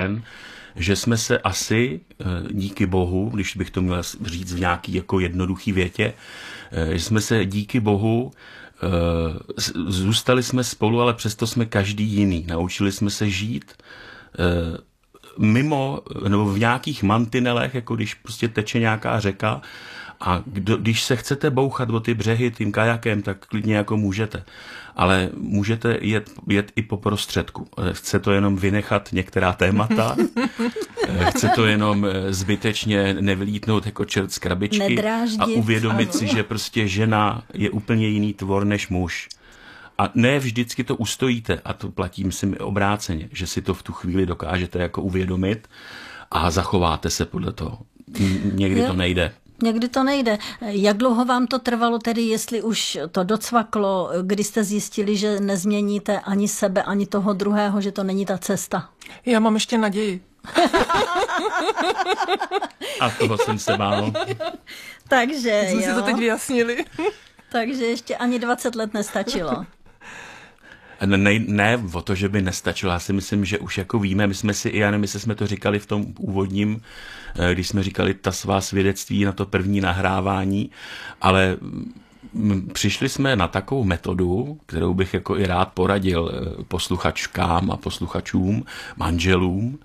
ten, že jsme se asi, díky Bohu, když bych to měl říct v nějaký jako jednoduchý větě, že jsme se díky Bohu zůstali jsme spolu, ale přesto jsme každý jiný. Naučili jsme se žít mimo, nebo v nějakých mantinelech, jako když prostě teče nějaká řeka a když se chcete bouchat o ty břehy tím kajakem, tak klidně jako můžete. Ale můžete jet i po prostředku. Chce to jenom vynechat některá témata, chce to jenom zbytečně nevylítnout jako čert z krabičky nedráždit, a uvědomit si, že prostě žena je úplně jiný tvor než muž. A ne vždycky to ustojíte, a to platí, myslím, obráceně, že si to v tu chvíli dokážete jako uvědomit a zachováte se podle toho. Někdy to nejde. Někdy to nejde. Jak dlouho vám to trvalo tedy, jestli už to docvaklo, kdy jste zjistili, že nezměníte ani sebe, ani toho druhého, že to není ta cesta? Já mám ještě naději. A toho jsem se bál. Takže jsme si to teď vyjasnili. Takže ještě ani 20 let nestačilo. Ne o to, že by nestačilo. Já si myslím, že už jako víme, my jsme si, já nevím, jestli jsme to říkali v tom úvodním, když jsme říkali ta svá svědectví na to první nahrávání, ale přišli jsme na takovou metodu, kterou bych jako i rád poradil posluchačkám a posluchačům, manželům.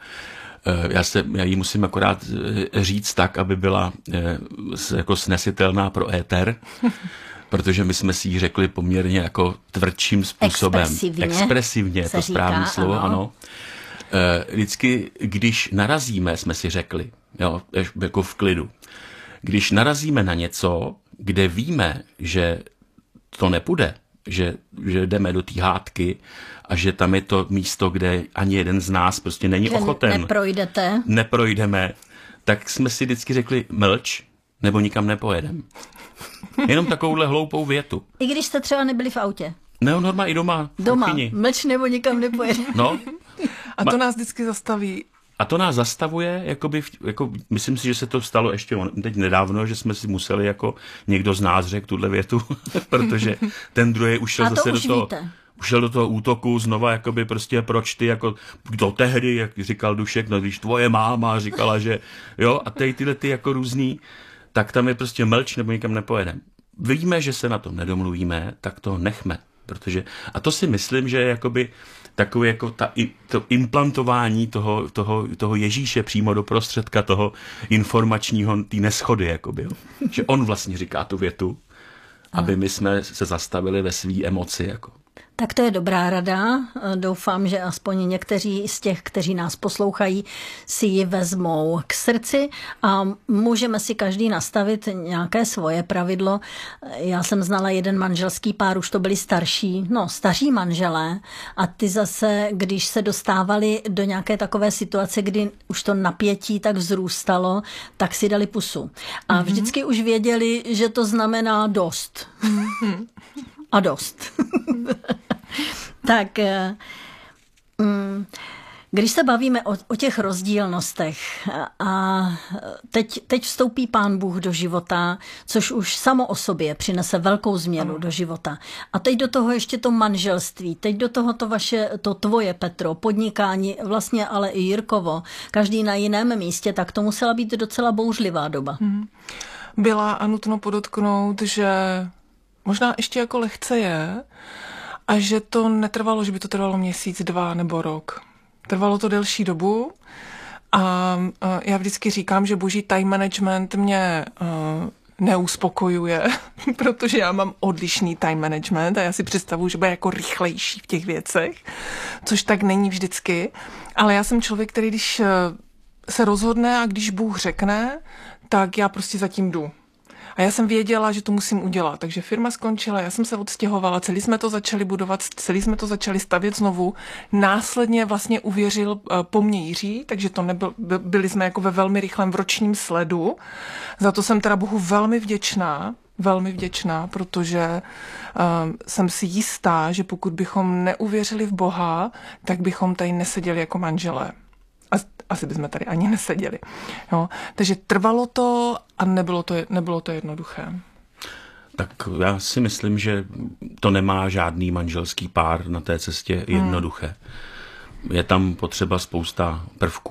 Já ji musím akorát říct tak, aby byla jako snesitelná pro éter, protože my jsme si ji řekli poměrně jako tvrdším způsobem. Expresivně, to správné slovo, ano. Vždycky, když narazíme, jsme si řekli, jo, jako v klidu, když narazíme na něco, kde víme, že to nepůjde, že jdeme do té hádky a že tam je to místo, kde ani jeden z nás prostě není ochoten. Neprojdeme, tak jsme si vždycky řekli mlč, nebo nikam nepojedem. Jenom takovouhle hloupou větu. I když jste třeba nebyli v autě? Ne, normálně i doma. Doma, mlč nebo nikam nepojedem. No. A to nás vždycky zastaví. A to nás zastavuje, jako myslím si, že se to stalo ještě teď nedávno, že jsme si museli, jako někdo z nás řekl tuhle větu, protože ten druhý už šel zase do toho útoku znova, jakoby prostě proč ty, jako kdo tehdy, jak říkal Dušek, no když tvoje máma říkala, že jo, a tyhle ty jako různý, tak tam je prostě mlč nebo nikam nepojedem. Víme, že se na to nedomluvíme, tak to nechme, protože, a to si myslím, že je jakoby takové jako to implantování toho Ježíše přímo do prostředka toho informačního, té neschody, jakoby, jo. Že on vlastně říká tu větu, aby my jsme se zastavili ve své emoci, jako. Tak to je dobrá rada. Doufám, že aspoň někteří z těch, kteří nás poslouchají, si ji vezmou k srdci a můžeme si každý nastavit nějaké svoje pravidlo. Já jsem znala jeden manželský pár, už to byli staří manželé a ty zase, když se dostávali do nějaké takové situace, kdy už to napětí tak vzrůstalo, tak si dali pusu. A vždycky už věděli, že to znamená dost. A dost. Tak, když se bavíme o těch rozdílnostech a teď vstoupí Pán Bůh do života, což už samo o sobě přinese velkou změnu do života. A teď do toho ještě to manželství, teď do toho to tvoje, Petro, podnikání, vlastně ale i Jirkovo, každý na jiném místě, tak to musela být docela bouřlivá doba. Byla a nutno podotknout, že možná ještě jako lehce je a že to netrvalo, že by to trvalo měsíc, 2 nebo rok. Trvalo to delší dobu a já vždycky říkám, že boží time management mě neuspokojuje, protože já mám odlišný time management a já si představuji, že bude jako rychlejší v těch věcech, což tak není vždycky, ale já jsem člověk, který když se rozhodne a když Bůh řekne, tak já prostě zatím jdu. A já jsem věděla, že to musím udělat, takže firma skončila, já jsem se odstěhovala, celý jsme to začali budovat, celý jsme to začali stavět znovu. Následně vlastně uvěřil po mně Jiří, takže to byli jsme jako ve velmi rychlém ročním sledu. Za to jsem teda Bohu velmi vděčná, protože jsem si jistá, že pokud bychom neuvěřili v Boha, tak bychom tady neseděli jako manželé. Asi bychom tady ani neseděli. Jo. Takže trvalo to a nebylo to jednoduché. Tak já si myslím, že to nemá žádný manželský pár na té cestě jednoduché. Je tam potřeba spousta prvků.